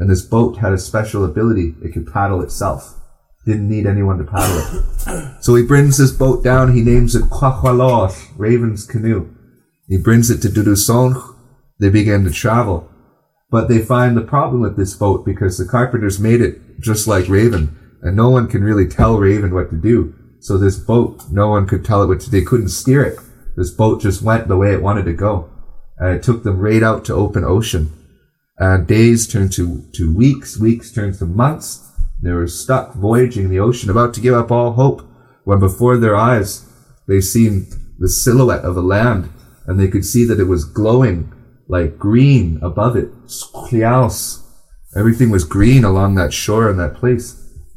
And this boat had a special ability. It could paddle itself. Didn't need anyone to paddle it. So he brings this boat down. He names it Kwakwalos, Raven's Canoe. He brings it to Dudusong. They begin to travel. But they find the problem with this boat because the carpenters made it just like Raven. And no one can really tell Raven what to do. So this boat, no one could tell it what to do. They couldn't steer it. This boat just went the way it wanted to go. And it took them right out to open ocean. And days turned to weeks. Weeks turned to months. They were stuck voyaging in the ocean, about to give up all hope, when before their eyes they seen the silhouette of a land, and they could see that it was glowing like green above it. Everything was green along that shore in that place.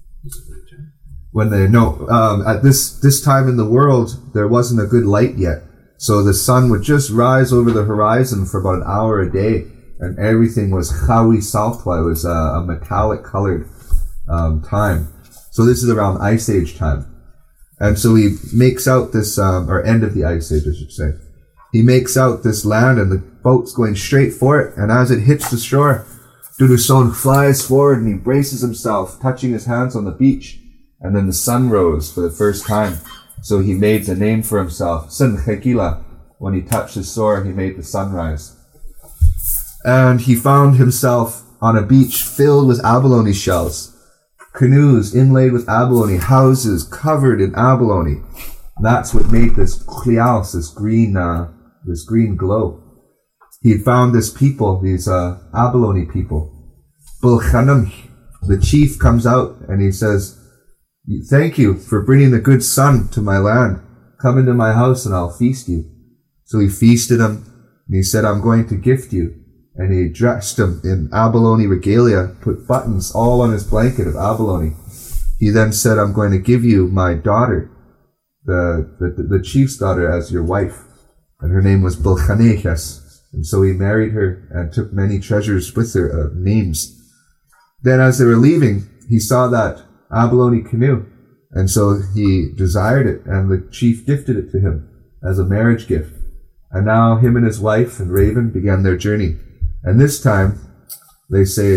At this time in the world, there wasn't a good light yet. So the sun would just rise over the horizon for about an hour a day, and everything was chawi saltwa. It was a metallic colored time. So this is around Ice Age time. And so he makes out this, or end of the Ice Age, I should say. He makes out this land, and the boat's going straight for it. And as it hits the shore, Dudusong flies forward and he braces himself, touching his hands on the beach. And then the sun rose for the first time. So he made a name for himself. Sun Khekila. When he touched his sword, he made the sunrise. And he found himself on a beach filled with abalone shells. Canoes inlaid with abalone, houses covered in abalone. That's what made this kliaos, this green glow. He had found this people, these abalone people. Bulkhanam, the chief, comes out and he says, "Thank you for bringing the good sun to my land. Come into my house and I'll feast you." So he feasted him and he said, "I'm going to gift you." And he dressed him in abalone regalia, put buttons all on his blanket of abalone. He then said, "I'm going to give you my daughter, the chief's daughter, as your wife." And her name was Bilchaneches. And so he married her and took many treasures with her, names. Then as they were leaving, he saw that abalone canoe. And so he desired it, and the chief gifted it to him as a marriage gift. And now him and his wife and Raven began their journey. And this time, they say,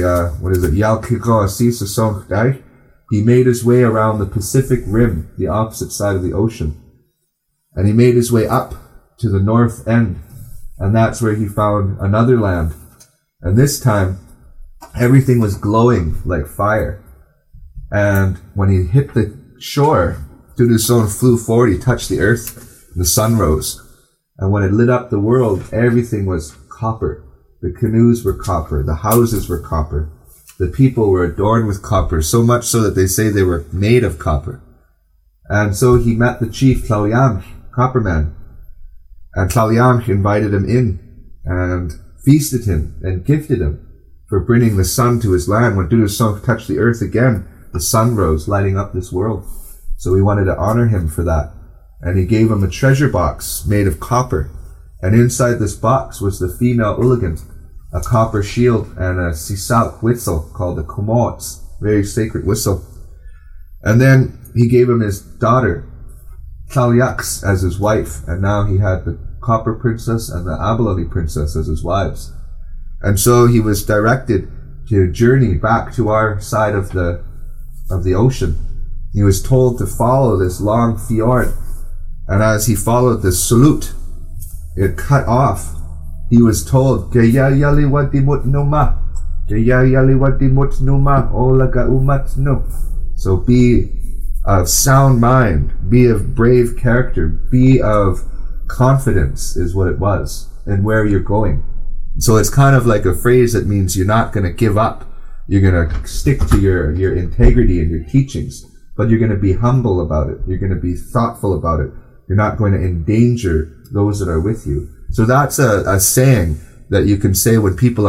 he made his way around the Pacific Rim, the opposite side of the ocean. And he made his way up to the north end. And that's where he found another land. And this time, everything was glowing like fire. And when he hit the shore, Dudusong flew forward, he touched the earth, and the sun rose. And when it lit up the world, everything was copper. The canoes were copper. The houses were copper. The people were adorned with copper, so much so that they say they were made of copper. And so he met the chief, Tlauyamh, Copperman. And Tlauyamh invited him in and feasted him and gifted him for bringing the sun to his land. When Dudusong touched the earth again, the sun rose, lighting up this world. So he wanted to honor him for that. And he gave him a treasure box made of copper. And inside this box was the female Ulagan, a copper shield, and a sisalk whistle called the kumots, very sacred whistle. And then he gave him his daughter, Tlauyaks, as his wife, and now he had the copper princess and the abalone princess as his wives. And so he was directed to journey back to our side of the ocean. He was told to follow this long fjord, and as he followed the Sulut, it cut off. He was told, so be of sound mind, be of brave character, be of confidence is what it was, and where you're going. So it's kind of like a phrase that means you're not going to give up. You're going to stick to your integrity and your teachings, but you're going to be humble about it. You're going to be thoughtful about it. You're not going to endanger those that are with you. So that's a saying that you can say when people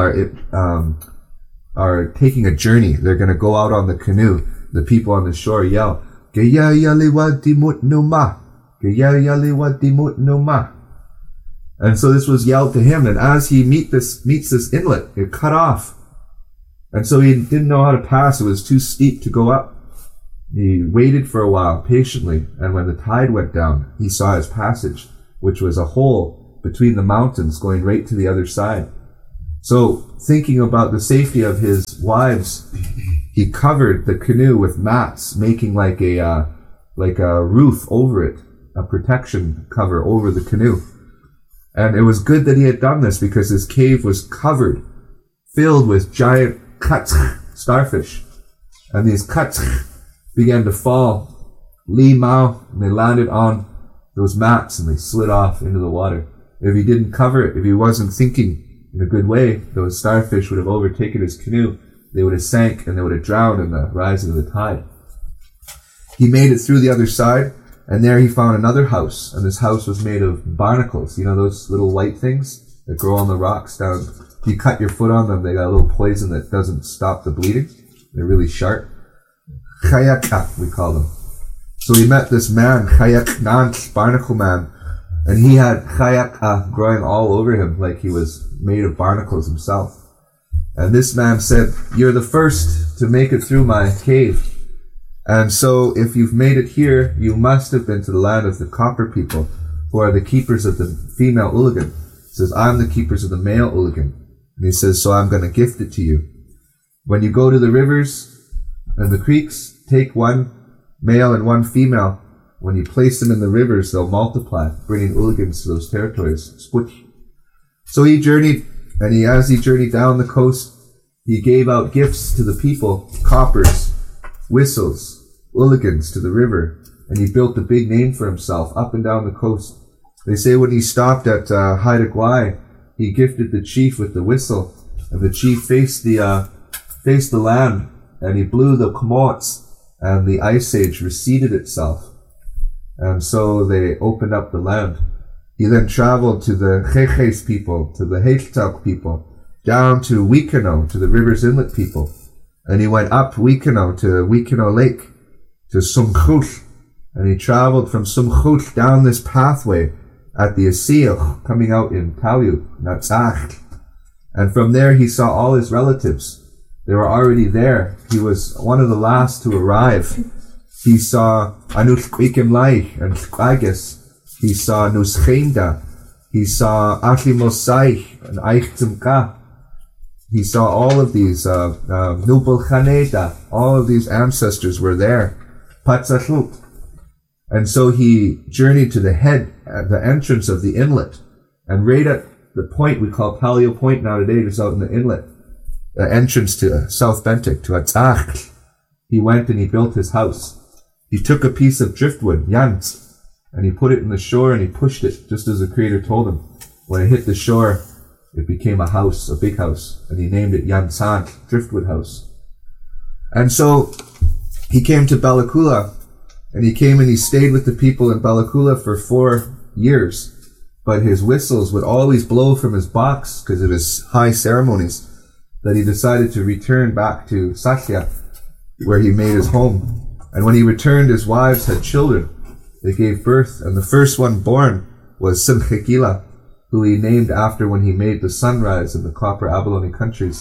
are taking a journey. They're going to go out on the canoe. The people on the shore yell, "Geya yaliwa dimut numa, geya yaliwa dimut numa." And so this was yelled to him. And as he meets this inlet, it cut off. And so he didn't know how to pass. It was too steep to go up. He waited for a while patiently, and when the tide went down, he saw his passage, which was a hole between the mountains going right to the other side. So, thinking about the safety of his wives, he covered the canoe with mats, making like a roof over it, a protection cover over the canoe. And it was good that he had done this because his cave was covered, filled with giant starfish. And these began to fall, and they landed on those mats and they slid off into the water. If he didn't cover it, if he wasn't thinking in a good way, those starfish would have overtaken his canoe. They would have sank and they would have drowned in the rising of the tide. He made it through the other side, and there he found another house, and this house was made of barnacles. You know those little white things that grow on the rocks down? If you cut your foot on them, they got a little poison that doesn't stop the bleeding. They're really sharp. Chayaka, we call them. So he met this man, Chayak Nanch, barnacle man, and he had Chayak growing all over him like he was made of barnacles himself. And this man said, "You're the first to make it through my cave. And so if you've made it here, you must have been to the land of the copper people, who are the keepers of the female Ulugan." He says, "I'm the keepers of the male Ulugan." And he says, "So I'm going to gift it to you. When you go to the rivers and the creeks, take one male and one female. When you place them in the rivers, they'll multiply, bringing Ulugans to those territories." So he journeyed, and as he journeyed down the coast, he gave out gifts to the people, coppers, whistles, Ulugans to the river, and he built a big name for himself up and down the coast. They say when he stopped at Haida Gwaii, he gifted the chief with the whistle, and the chief faced the land, and he blew the Komots, and the ice age receded itself. And so they opened up the land. He then traveled to the Cheches people, to the Heiltalk people, down to Wekino, to the Rivers Inlet people. And he went up Wekino to Wekino Lake, to Sumchut. And he traveled from Sumchut down this pathway at the Asiach, coming out in Talyuk, Natzach. And from there he saw all his relatives. They were already there. He was one of the last to arrive. He saw Anushkwikim Lai and Shkwagas. He saw Nuschenda. He saw Achimosai and Eichzimka. He saw all of these, Nubal Khaneda. All of these ancestors were there. Patzachut. And so he journeyed to the head, at the entrance of the inlet. And right at the point we call Paleo Point nowadays, just out in the inlet, the entrance to South Bentic, to Atzach, he went and he built his house. He took a piece of driftwood, yans, and he put it in the shore and he pushed it, just as the Creator told him. When it hit the shore, it became a house, a big house, and he named it Yansan, Driftwood House. And so he came to Bella and he came and he stayed with the people in Bella for 4 years. But his whistles would always blow from his box because of his high ceremonies, that he decided to return back to Sakya, where he made his home. And when he returned, his wives had children. They gave birth, and the first one born was Simchekila, who he named after when he made the sunrise in the Copper Abalone countries.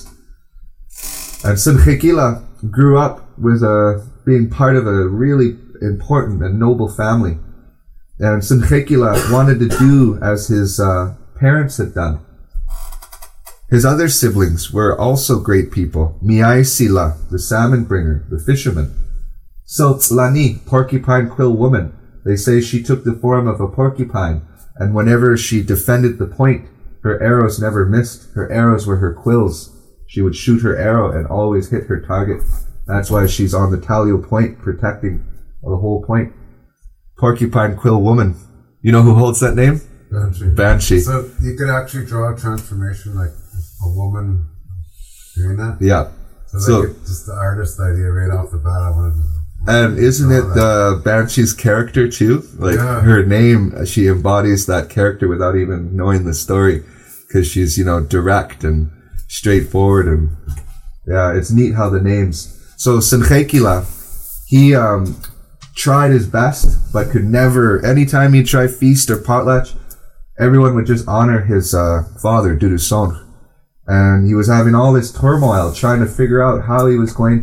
And Simchekila grew up with being part of a really important and noble family. And Simchekila wanted to do as his parents had done. His other siblings were also great people. Miaisila, the salmon bringer, the fisherman. Siltzlani, porcupine quill woman. They say she took the form of a porcupine, and whenever she defended the point, her arrows never missed. Her arrows were her quills. She would shoot her arrow and always hit her target. That's why she's on the Talio Point, protecting the whole point. Porcupine quill woman. You know who holds that name? Banshee. So you could actually draw a transformation like a woman doing that? Yeah. So just the artist idea right off the bat, I wanted to... And isn't it the Banshee's character too? Like her name, she embodies that character without even knowing the story, because she's, direct and straightforward, and it's neat how the names. So Simchekila, he tried his best, but could never. Anytime he tried feast or potlatch, everyone would just honor his father, Dudusong, and he was having all this turmoil trying to figure out how he was going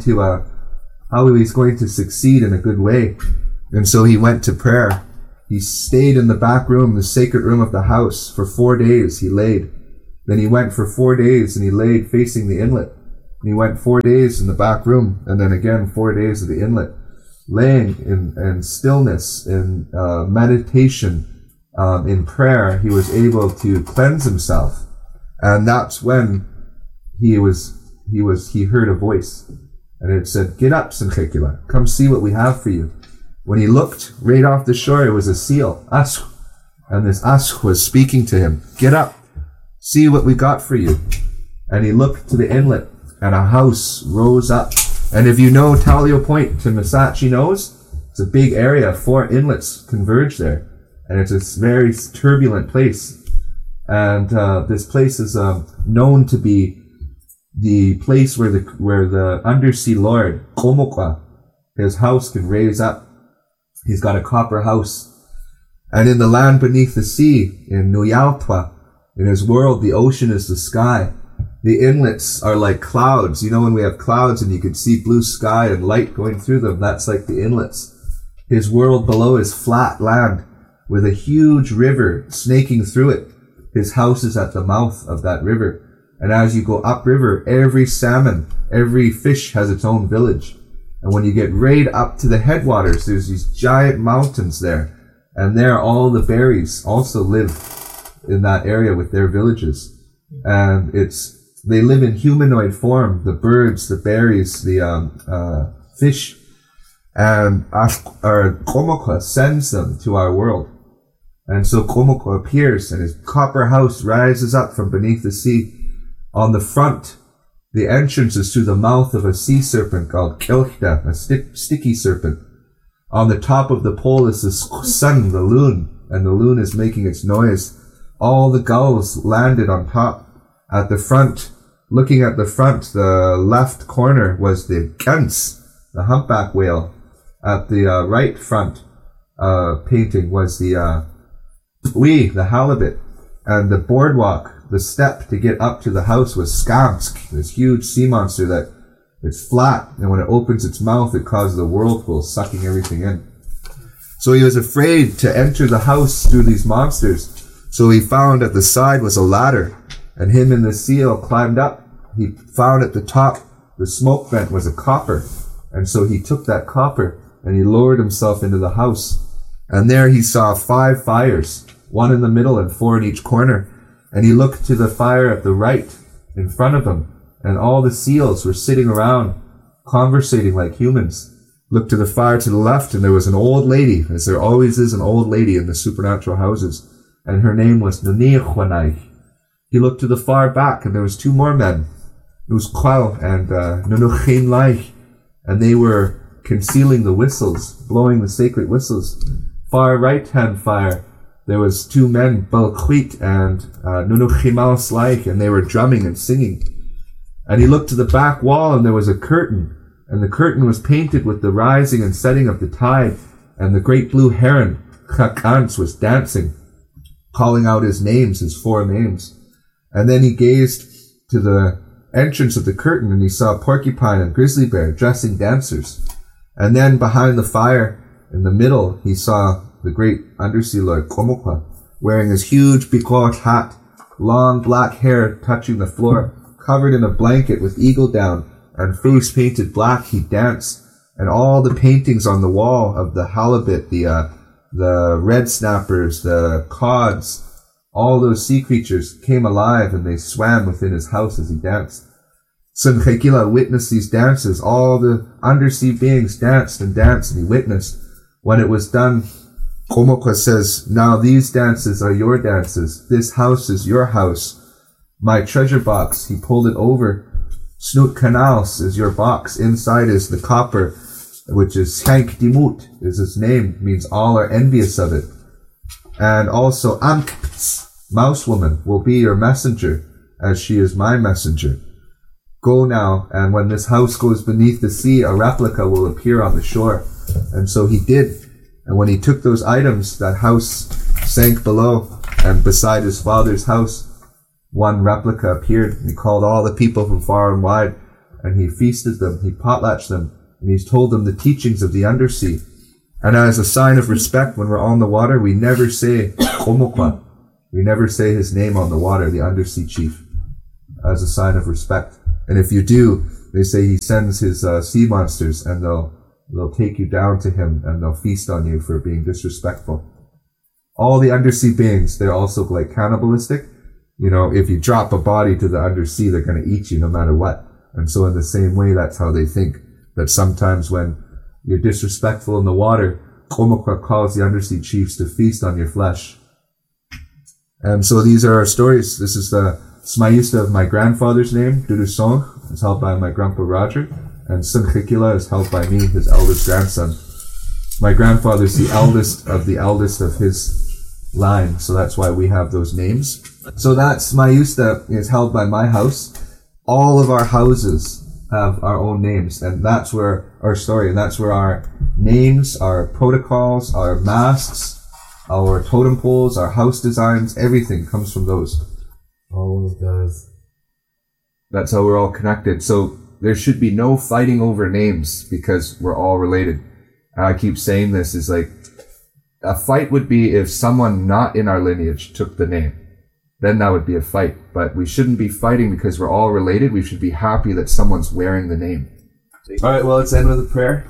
to succeed in a good way. And so he went to prayer. He stayed in the back room, the sacred room of the house, for 4 days. He laid. Then he went for 4 days and he laid facing the inlet. And he went 4 days in the back room, and then again 4 days at the inlet, laying in stillness, in meditation, in prayer. He was able to cleanse himself, and that's when he heard a voice, and it said, "Get up, Sanchekila, come see what we have for you." When he looked right off the shore, it was a seal, Ask, and this Ask was speaking to him. "Get up, see what we got for you." And he looked to the inlet, and a house rose up. And if you know Talio Point to Missachi Nose, it's a big area. 4 inlets converge there, and it's a very turbulent place. And this place is known to be the place where the undersea lord Komokwa, his house, can raise up. He's got a copper house. And in the land beneath the sea, in Nuyaltwa, in his world, the ocean is the sky. The inlets are like clouds. You know when we have clouds and you can see blue sky and light going through them? That's like the inlets. His world below is flat land with a huge river snaking through it. His house is at the mouth of that river. And as you go upriver, every salmon, every fish has its own village. And when you get right up to the headwaters, there's these giant mountains there. And there all the berries also live in that area with their villages. And they live in humanoid form, the birds, the berries, the fish. And our Komokwa sends them to our world. And so Komokwa appears, and his copper house rises up from beneath the sea. On the front, the entrance is through the mouth of a sea serpent called Kelchta, a sticky serpent. On the top of the pole is the sun, the loon, and the loon is making its noise. All the gulls landed on top. At the front, looking at the front, the left corner was the Gans, the humpback whale. At the right front painting was the the halibut. And the boardwalk, the step to get up to the house, was Skamsk, this huge sea monster that it's flat, and when it opens its mouth, it causes a whirlpool, sucking everything in. So he was afraid to enter the house through these monsters. So he found at the side was a ladder, and him and the seal climbed up. He found at the top the smoke vent was a copper, and so he took that copper and he lowered himself into the house. And there he saw 5 fires, 1 in the middle and 4 in each corner. And he looked to the fire at the right in front of him, and all the seals were sitting around, conversating like humans. Looked to the fire to the left, and there was an old lady, as there always is an old lady in the supernatural houses, and her name was Nunichwanai. He looked to the far back, and there was 2 more men, Nuskwal and Nunuchinlaich, and they were concealing the whistles, blowing the sacred whistles. Far right-hand fire, there was 2 men, Balquit and Nunuchimal Slaich, and they were drumming and singing. And he looked to the back wall, and there was a curtain, and the curtain was painted with the rising and setting of the tide, and the great blue heron, Chakans, was dancing, calling out his names, his 4 names. And then he gazed to the entrance of the curtain, and he saw Porcupine and Grizzly Bear dressing dancers. And then behind the fire, in the middle, he saw the great undersea lord Komokwa, wearing his huge Bikot hat, long black hair touching the floor, covered in a blanket with eagle down, and face painted black. He danced, and all the paintings on the wall of the halibut, the red snappers, the cods, all those sea creatures came alive, and they swam within his house as he danced. Sanchekila witnessed these dances. All the undersea beings danced, and he witnessed. When it was done, Komokwa says, "Now these dances are your dances. This house is your house. My treasure box," he pulled it over. "Snoot Canals is your box. Inside is the copper, which is Shank Dimut, is his name, means all are envious of it. And also Ankpts, Mouse Woman, will be your messenger, as she is my messenger. Go now, and when this house goes beneath the sea, a replica will appear on the shore." And so he did. And when he took those items, that house sank below, and beside his father's house, 1 replica appeared. And he called all the people from far and wide, and he feasted them, he potlatched them, and he's told them the teachings of the undersea. And as a sign of respect, when we're on the water, we never say Komokwa. We never say his name on the water, the undersea chief, as a sign of respect. And if you do, they say he sends his sea monsters, and they'll take you down to him, and they'll feast on you for being disrespectful. All the undersea beings, they're also like cannibalistic. You know, if you drop a body to the undersea, they're going to eat you no matter what. And so in the same way, that's how they think, that sometimes when you're disrespectful in the water, Komakwa calls the undersea chiefs to feast on your flesh. And so these are our stories. This is the Smayusta of my grandfather's name, Dudusong, is held by my grandpa Roger, and Sunchikila is held by me, his eldest grandson. My grandfather's the eldest of his line, so that's why we have those names. So that Smayusta is held by my house. All of our houses have our own names, and that's where our story, and that's where our names, our protocols, our masks, our totem poles, our house designs, everything comes from those. All those guys. That's how we're all connected. So there should be no fighting over names because we're all related. And I keep saying this, is like, a fight would be if someone not in our lineage took the name. Then that would be a fight. But we shouldn't be fighting because we're all related. We should be happy that someone's wearing the name. Alright, well, let's end with a prayer.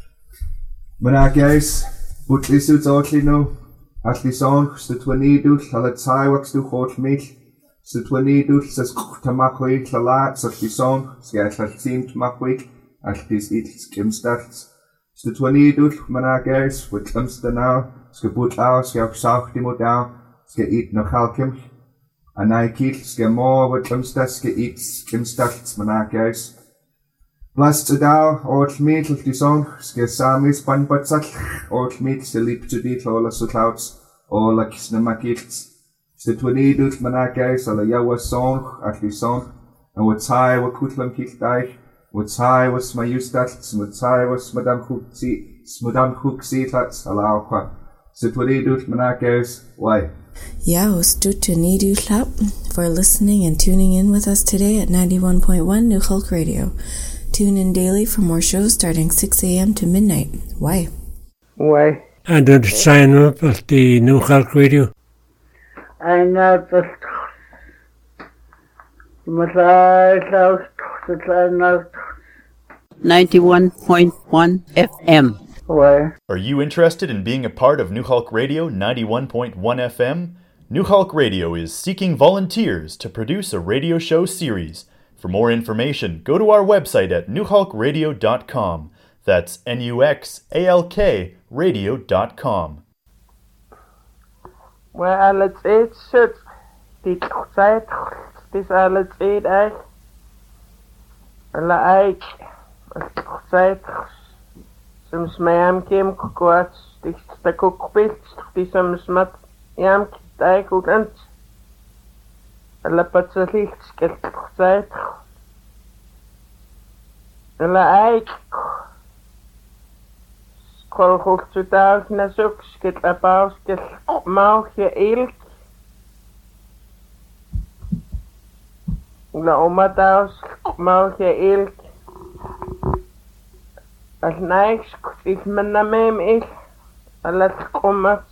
Mana guys, Butlisut Otlino, Atlisong, Stutwanidut, Halataiwax du Hotmich, Stutwanidut, says Tamakwi, Tlalat, Sotlisong, Skatlatim Tamakwik, Atlis It Skimstats, Stutwanidut, Mana guys, with Klimstanau, Skabutau, Skapsauchtimodau, Skait Nochalkim, Anaikit, Skamo, with Klimstas, Skait Skimstats, Mana guys. Blast Dao, Ortmeet, Lisong, Skasamis, Panbatzak, Ortmeet, Selip to Dit, Ola Sutouts, Ola Kisnamakits, Stutwanidut, Manakais, Ola Yawa Song, at Lisong, and what's high, what Kutlam Kikdai, what's high was Mayustats, what's high was Madame Huxi, Tats, Alauqa, Stutwanidut, Manakais, why? Yeah, Stutwanidut for listening and tuning in with us today at 91.1 New Hulk Radio. Tune in daily for more shows starting 6 a.m. to midnight. Why? Why? And then sign up at the New Hulk Radio. I know the 91.1 FM. Why? Are you interested in being a part of New Hulk Radio 91.1 FM? New Hulk Radio is seeking volunteers to produce a radio show series. For more information, go to our website at newhulkradio.com. That's NUXALK radio.com. Well, alles eet shit. Die tijd, is alles eet echt. Alle eik. Tijd. Soms mij kiem kort. Die sta kookpit. Die soms met jam tijd goed en. Alla patsalicht skelt tijd. Alla eik. Skol goed 2000 zoek skelt abou skelt mauwje ilk. Alla omadaus mauwje ilk. Als niks is mijn naam is. Alla skomat.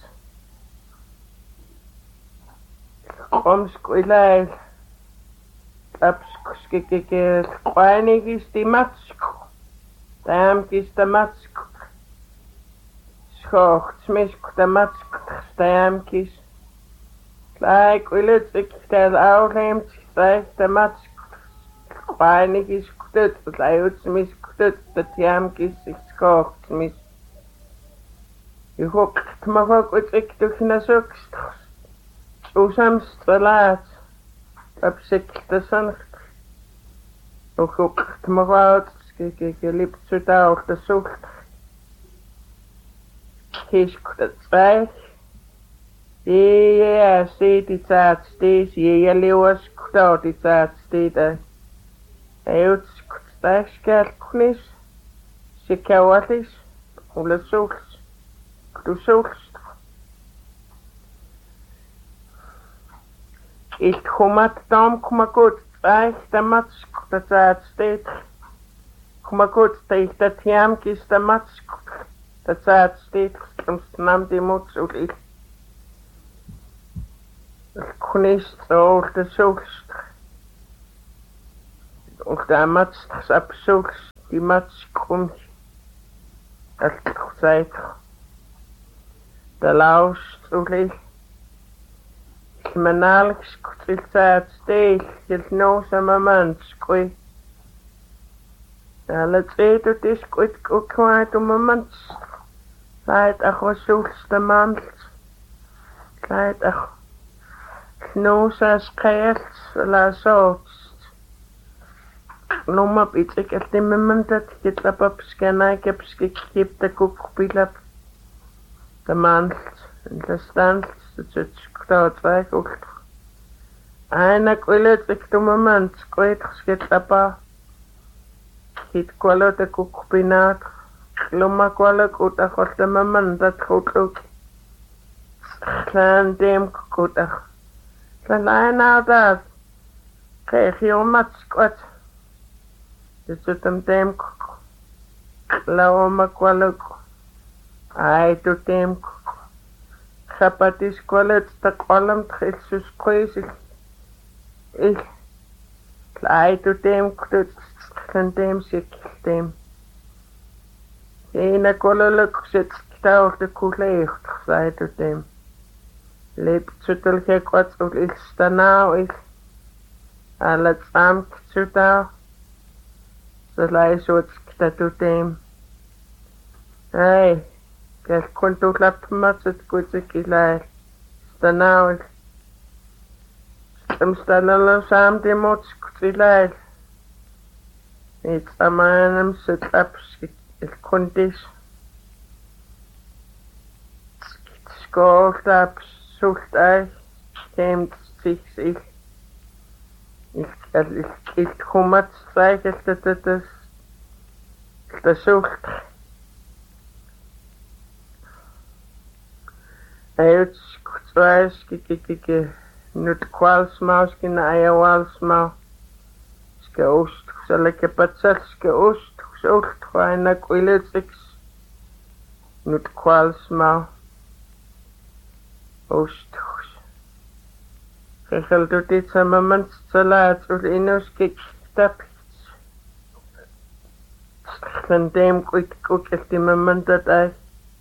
Omskwilail. Abskikikil. Kwainig is die matsk. Dam is de matsk. Schocht smisk de matsk. Dam is. Like willet ik stel oudeemt. Zeg de matsk. Kwainig is kut. Like smisk kut. De jam is schocht smisk. Je hoekt maar ook wat ik toch naar zoekst. Usamst verlaat, op zich de zoncht. Ook op het moraat, je liep zo daar de zocht. Kies het zwijg. Ja, steed die zaad steeds, je leeuwers daar die zaad steed. Hij het stijgskert knis, ze kauwat is, hoe zocht, du zocht. Ik kom uit dam, kom maar goed, zeg de matsk, dat zaad steed. Kom maar goed, zeg dat jamkis de matsk, dat zaad steed, soms nam die moed zo lief. Kunist all the souls. All the mats up souls. Die mats kom. Dat gezegd. De laust olie. Manalks kutilsaat steel. Jelt no sama mans koi. Let's eat it is quite quiet on my months. Light a souls the months. Light a nose as chaos, la sorts. No map it's a cat in my month that get up scan I kept skip the cook bill up. The months and the stands, the church crowd like old. I nak will it to my months quite skip up. Hit kwalo te kukupinat. Luma kwalo kuta koste maman dat kutuk. Slaan dem kukutak. Slaan nou dat. Krijg je omat squat. Dus het hem dem kuk. Lauma kwalo kuk. Ai to dem kuk. Chapatis kwalo te kwalam tchitsus kwezi. Ik. Ai to dem kuk. Kan dem sikkel dem. Ena kololuk zit stouw de koeleegt, zei tot dem. Leep zutel gek wat ook is dan nou is. Al het samen zutel. Ze lei zo het skta tot dem. Hey, kijk kon toch lap mat het goed ik lei. Dan nou is. Stem staan samen dem moet skta lei. It's a man set up it condition. Scored up sucht I came sich ich kommt zeigen das sucht. Jetzt weiß ich nicht quals maus genau wals maus. Geost, zal ik het patsats geost, zocht gewoon ik wil het seks. Niet kwals maar. Oost. Regel doet dit aan mijn mens te laat, of in ons kijk stapjes. Van dem kwijt ook echt in mijn mens dat hij.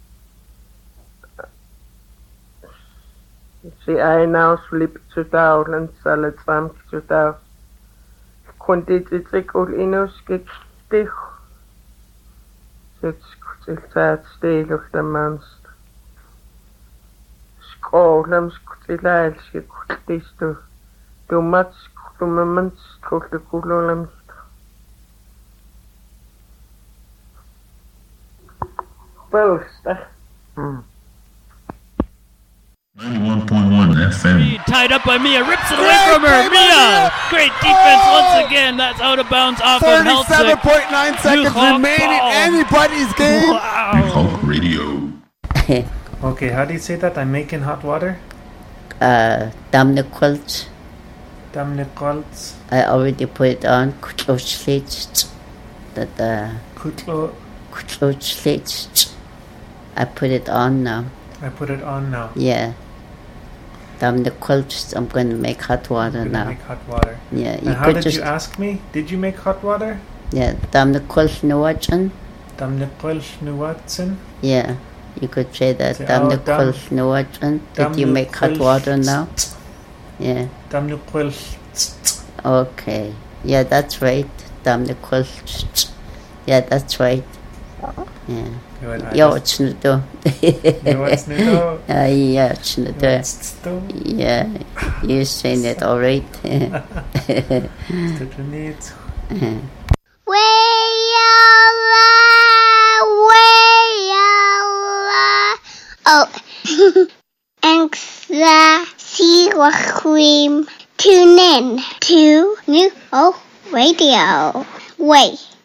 Zie hij nou sliep te touwen en zal het samen te touwen. Kon dit ik ook in ons gektig. Zit staat stelig de mens. Schoolem skutilaal skutisch door. Door mats door mijn mens toch de koelolem. Bolster. 91.1 FM. Tied up by Mia, rips it away from her. Mia, great defense once again. That's out of bounds off of Heltzig. 37.9 seconds remaining. Anybody's game. Wow. New Hulk Radio. Okay, how do you say that? I'm making hot water? Damnekolts. Damnekolts. I already put it on. Kutloslits. Kutloslits. I put it on now. I put it on now. Yeah. Damnekolts. I'm going to make hot water now. Make hot water. Yeah. And how did you ask me? Did you make hot water? Yeah. Damnekolts nuwatsan. Damnekolts nuwatsan. Yeah. You could say that. Damnekolts nuwatsan. Did you make hot water now? Yeah. Damnekolts. Okay. Yeah, that's right. Damnekolts. Yeah, that's right. Yeah. Ja, it's not do. Yeah, it's not do. Yeah, you're saying it all right. Oh, extra see tune in to New Hulk Radio. Wait.